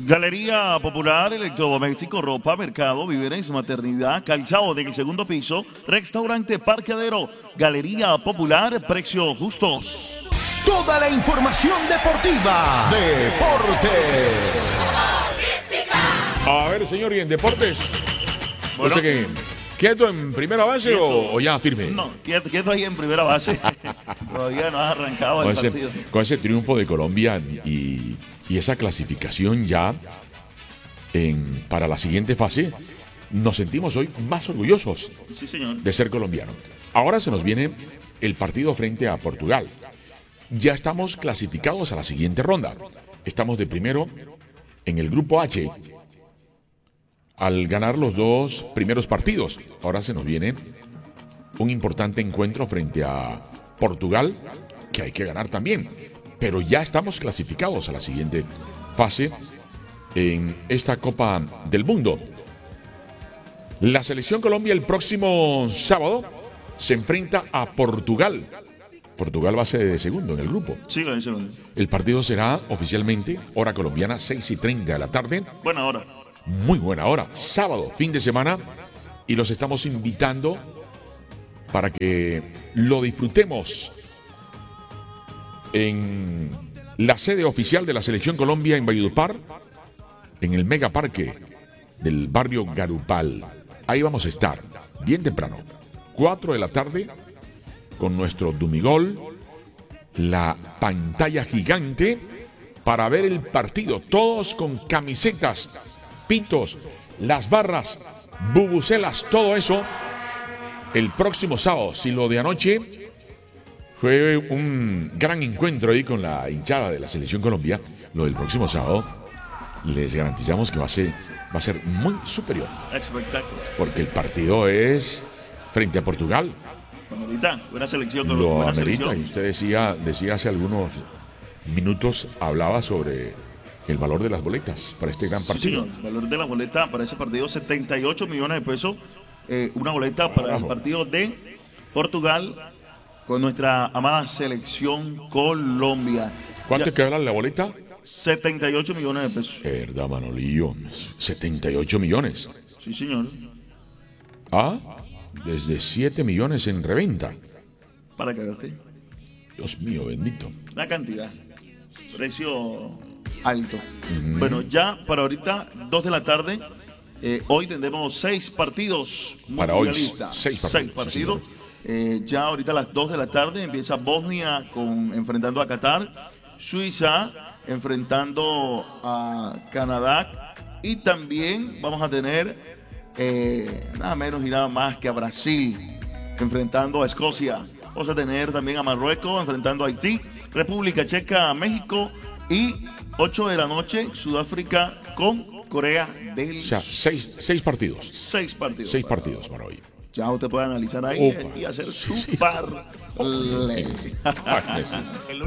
Galería Popular, electrodoméstico, ropa, mercado, víveres, maternidad, calzado del segundo piso, restaurante Parqueadero, Galería Popular, precios justos. Toda la información deportiva. Deportes. A ver, señor, y en deportes, Bueno, ¿usted qué? ¿Quieto en primera base Quieto. o ya firme? No, quieto ahí en primera base. Todavía no has arrancado Con el ese, partido. con ese triunfo de Colombia y esa clasificación ya para la siguiente fase, nos sentimos hoy más orgullosos Sí, señor. de ser colombianos. Ahora se nos viene el partido frente a Portugal. Ya estamos clasificados a la siguiente ronda. Estamos de primero en el grupo H al ganar los dos primeros partidos. Ahora se nos viene un importante encuentro frente a Portugal que hay que ganar también. Pero ya estamos clasificados a la siguiente fase en esta Copa del Mundo. La selección Colombia el próximo sábado se enfrenta a Portugal. Portugal va a ser de segundo en el grupo. Sí, en segundo. El partido será oficialmente hora colombiana 6:30 de la tarde. Buena hora. Muy buena hora. Sábado, fin de semana. Y los estamos invitando para que lo disfrutemos en la sede oficial de la Selección Colombia en Valledupar, en el Megaparque del barrio Garupal. Ahí vamos a estar, bien temprano, 4 de la tarde, con nuestro Dumigol, la pantalla gigante, para ver el partido, todos con camisetas, pitos, las barras, bubucelas, todo eso, el próximo sábado. Si lo de anoche fue un gran encuentro ahí con la hinchada de la Selección Colombia, lo del próximo sábado les garantizamos que va a ser muy superior, Espectáculo. porque el partido es frente a Portugal. Amerita, buena selección. Lo buena amerita, selección. y usted decía hace algunos minutos, hablaba sobre el valor de las boletas para este gran Sí, partido. señor. El valor de la boleta para ese partido, 78 millones de pesos. Una boleta para el partido de Portugal con nuestra amada selección Colombia. ¿Cuánto Ya, queda la boleta? 78 millones de pesos. Verdad, Manolillo, 78 millones. Sí, señor. Ah, desde 7 millones en reventa. Para que gaste. Dios mío, bendito. Una cantidad. Precio alto. Bueno, ya para ahorita, 2 de la tarde. Hoy tendremos 6 partidos. Para hoy, mundialistas. 6 partidos, Seis sí, partidos. Ya ahorita a las 2 de la tarde empieza Bosnia enfrentando a Qatar. Suiza enfrentando a Canadá. Y también vamos a tener nada menos y nada más que a Brasil enfrentando a Escocia. Vamos a tener también a Marruecos enfrentando a Haití, República Checa a México y 8 de la noche Sudáfrica con Corea del O sea, Sur. 6 partidos. 6 partidos. 6 partidos para hoy. Ya usted puede analizar ahí Opa. y hacer su par.